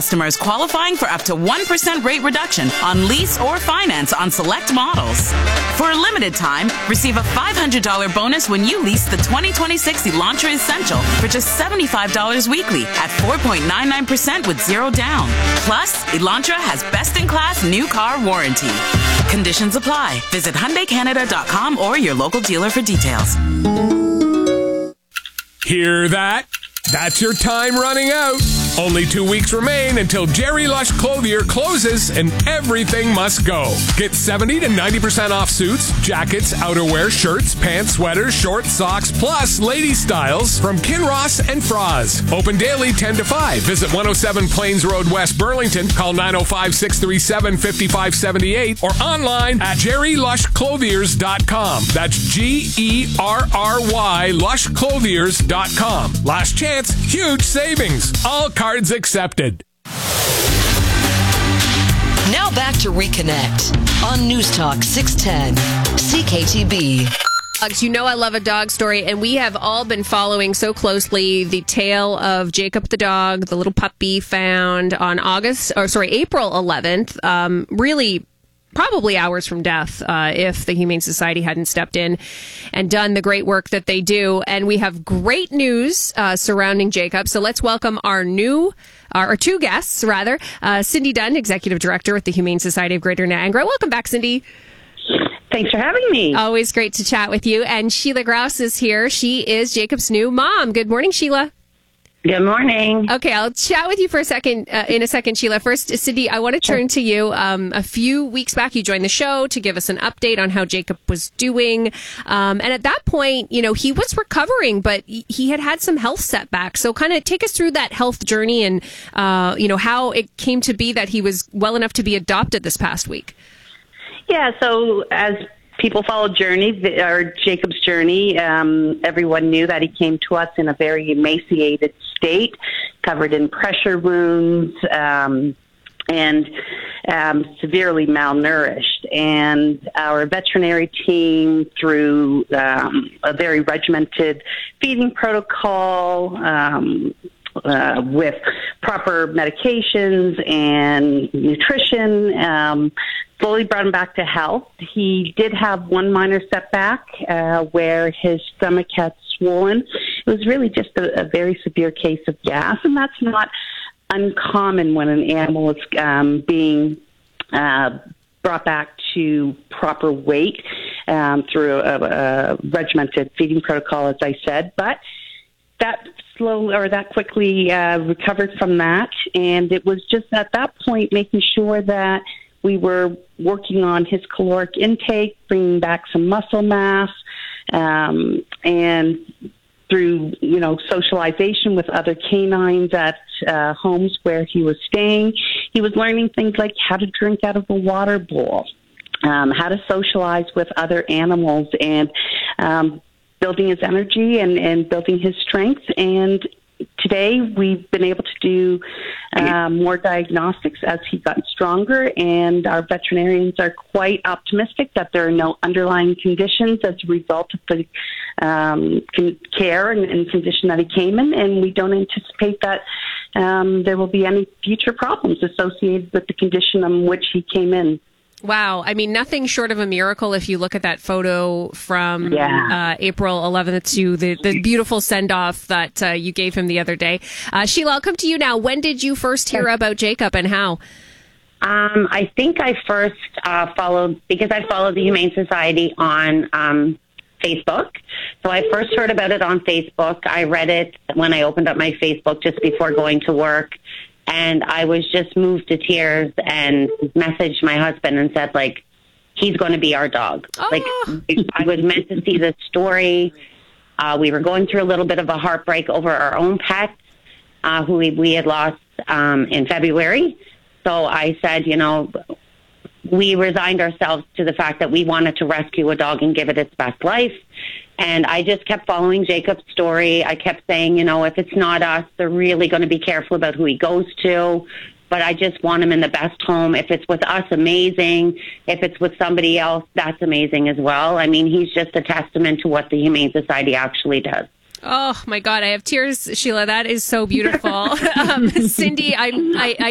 customers qualifying for up to 1% rate reduction on lease or finance on select models. For a limited time, receive a $500 bonus when you lease the 2026 Elantra Essential for just $75 weekly at 4.99% with zero down. Plus, Elantra has best-in-class new car warranty. Conditions apply. Visit HyundaiCanada.com or your local dealer for details. Hear that? That's your time running out. Only 2 weeks remain until Jerry Lush Clothier closes and everything must go. Get 70 to 90% off suits, jackets, outerwear, shirts, pants, sweaters, shorts, socks, plus lady styles from Kinross and Froz. Open daily 10 to 5. Visit 107 Plains Road, West Burlington. Call 905-637-5578 or online at jerrylushclothiers.com. That's Gerry lushclothiers.com. Last chance, huge savings. All cards accepted. Now back to Reconnect on News Talk 610 CKTB. You know I love a dog story, and we have all been following so closely the tale of Jacob the dog, the little puppy found on April 11th. Really, probably hours from death if the Humane Society hadn't stepped in and done the great work that they do. And we have great news surrounding Jacob. So let's welcome our two guests, rather. Cindy Dunn, Executive Director with the Humane Society of Greater Niagara. Welcome back, Cindy. Thanks for having me. Always great to chat with you. And Sheila Grouse is here. She is Jacob's new mom. Good morning, Sheila. Good morning. Okay, I'll chat with you for a second, Sheila. First, Cindy, I want to turn to you. A few weeks back, you joined the show to give us an update on how Jacob was doing. And at that point, he was recovering, but he had some health setbacks. So kind of take us through that health journey and, how it came to be that he was well enough to be adopted this past week. Yeah, so as people followed Jacob's journey, everyone knew that he came to us in a very emaciated state, covered in pressure wounds, and severely malnourished. And our veterinary team, through a very regimented feeding protocol, with proper medications and nutrition, slowly brought him back to health. He did have one minor setback where his stomach had swollen. It was really just a very severe case of gas, and that's not uncommon when an animal is being brought back to proper weight through a regimented feeding protocol, as I said. But that quickly recovered from that, and it was just at that point making sure that we were working on his caloric intake, bringing back some muscle mass, and through socialization with other canines at homes where he was staying, he was learning things like how to drink out of a water bowl, how to socialize with other animals, and building his energy and building his strength. And today we've been able to do more diagnostics as he got stronger, and our veterinarians are quite optimistic that there are no underlying conditions as a result of the care and condition that he came in, and we don't anticipate that there will be any future problems associated with the condition on which he came in. Wow. I mean, nothing short of a miracle if you look at that photo from April 11th to the beautiful send-off that you gave him the other day. Sheila, I'll come to you now. When did you first hear about Jacob and how? I think I first followed the Humane Society on Facebook. So I first heard about it on Facebook. I read it when I opened up my Facebook just before going to work. And I was just moved to tears and messaged my husband and said, he's going to be our dog. Oh. I was meant to see this story. We were going through a little bit of a heartbreak over our own pet, who we had lost in February. So I said, we resigned ourselves to the fact that we wanted to rescue a dog and give it its best life. And I just kept following Jacob's story. I kept saying, if it's not us, they're really going to be careful about who he goes to. But I just want him in the best home. If it's with us, amazing. If it's with somebody else, that's amazing as well. I mean, he's just a testament to what the Humane Society actually does. Oh, my God. I have tears, Sheila. That is so beautiful. Cindy, I